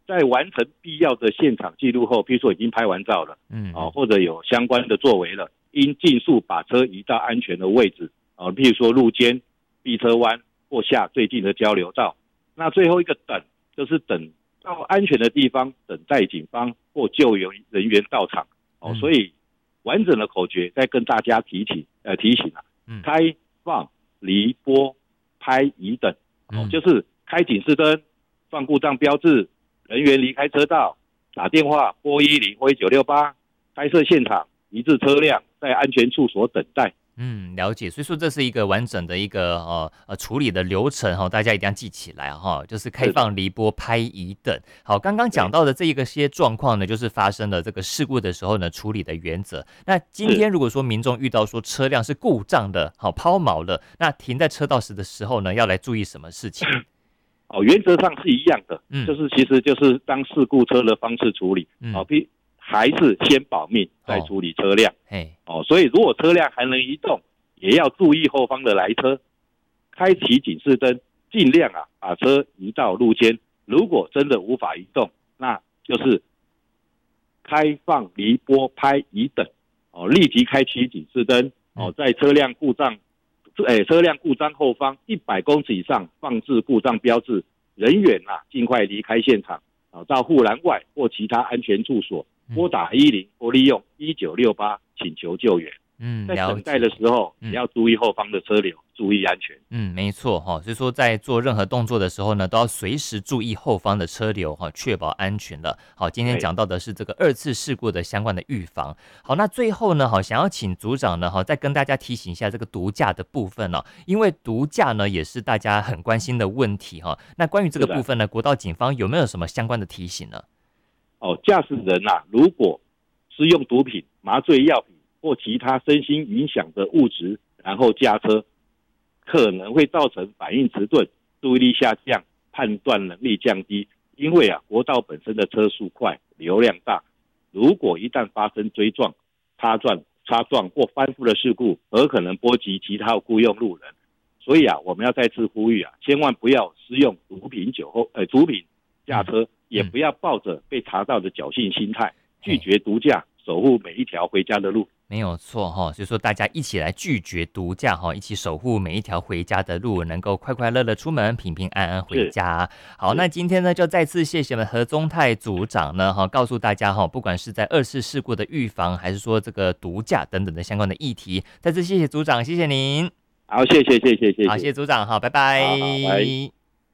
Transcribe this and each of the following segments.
在完成必要的现场记录后，譬如说已经拍完照了，或者有相关的作为了，应尽速把车移到安全的位置，譬如说路肩、避车弯或下最近的交流道。那最后一个等，就是等到安全的地方，等待警方或救援人员到场。所以完整的口诀再跟大家提醒开放、离拨、拍、移等，就是开警示灯、放故障标志、人员离开车道、打电话拨10或1968、拍摄现场、移至车辆在安全处所等待。 了解。所以说这是一个完整的一个处理的流程大家一定要记起来就是开放、离拨、拍、移等。好，刚刚讲到的这一些状况呢，就是发生了这个事故的时候呢，处理的原则。那今天如果说民众遇到说车辆是故障的，抛锚了，那停在车道时的时候呢，要来注意什么事情？ 原则上是一样的，其实就是当事故车的方式处理，还是先保命再处理车辆。所以如果车辆还能移动，也要注意后方的来车，开启警示灯，尽量把车移到路肩。如果真的无法移动，那就是开放、离拨、拍、移等，立即开启警示灯，在车辆故障后方100公尺以上放置故障标志，人员尽快离开现场，到护栏外或其他安全处所拨打110或利用1968请求救援。在等待的时候，也要注意后方的车流，注意安全。 没错所以说在做任何动作的时候呢，都要随时注意后方的车流确保安全了。好，今天讲到的是这个2次事故的相关的预防。好，那最后呢，想要请组长呢，再跟大家提醒一下这个毒驾的部分因为毒驾呢也是大家很关心的问题那关于这个部分呢，国道警方有没有什么相关的提醒呢？ 驾驶人如果是用毒品、麻醉药品或其他身心影响的物质，然后驾车，可能会造成反应迟钝、注意力下降、判断能力降低。因为国道本身的车速快、流量大，如果一旦发生追撞、擦撞或翻覆的事故，很可能波及其他雇用路人。所以我们要再次呼吁千万不要使用毒品驾车，也不要抱着被查到的侥幸心态，拒绝毒驾，守护每一条回家的路。 没有错所以说大家一起来拒绝毒驾一起守护每一条回家的路，能够快快乐乐出门，平平安安回家。好，那今天呢，就再次谢谢我们何宗泰组长呢告诉大家不管是在2次事故的预防，还是说这个毒驾等等的相关的议题，再次谢谢组长，谢谢您。 好，谢谢。 好，谢谢组长，好，拜拜。 好，拜。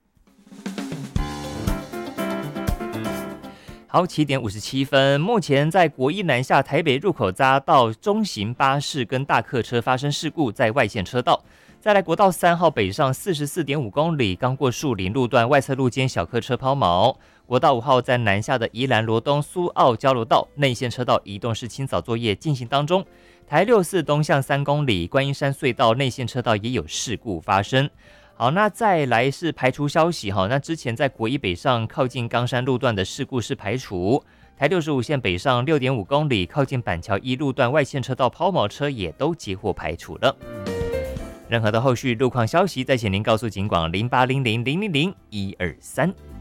好，7点57分，目前在国一南下台北入口匝道中型巴士跟大客车发生事故，在外线车道。再来国道3号北上44.5公里，刚过树林路段外侧路间小客车抛锚。国道5号在南下的宜兰罗东苏澳交流道内线车道移动式清扫作业进行当中。台64东向3公里观音山隧道内线车道也有事故发生。好，那再来是排除消息那之前在国一北上靠近冈山路段的事故是排除，台65线北上6.5公里靠近板桥1路段外线车道抛锚车也都截获排除了。任何的后续路况消息，再请您告诉警广0800000123。